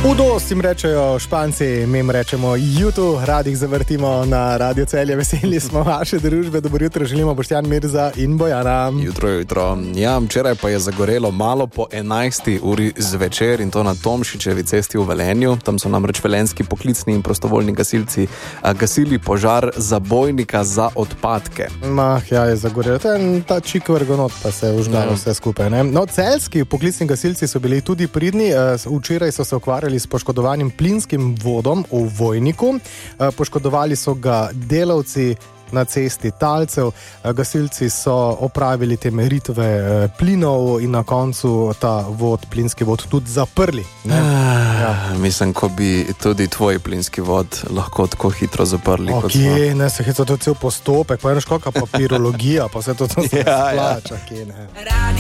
Udos jim rečejo Španci, mi jim rečemo jutu, radi jih zavrtimo na Radio Celje, veseli smo vaše družbe, dobro jutro, želimo Boštjan Mirza in Bojana. Jutro. Ja, včeraj pa je zagorelo malo po 11. uri zvečer in to na Tomšičevi cesti v Velenju. Tam so namreč velenjski poklicni in prostovoljni gasilci gasili požar zabojnika za odpadke. Ja, je zagorelo. Ta čik vrgonot pa se je užnalo vse skupaj. Ne? No, celjski poklicni gasilci so bili tudi pridni, včeraj so se ukvarjali s poškodovanim plinskim vodom v Vojniku. Poškodovali so ga delavci na cesti Talcev. Gasilci so opravili te meritve plinov in na koncu ta plinski vod tudi zaprli. Mislim, ko bi tudi tvoj plinski vod lahko tako hitro zaprli. Ne, se hitro to cel postopek, pa enoš kakva papirologija, pa se to splača.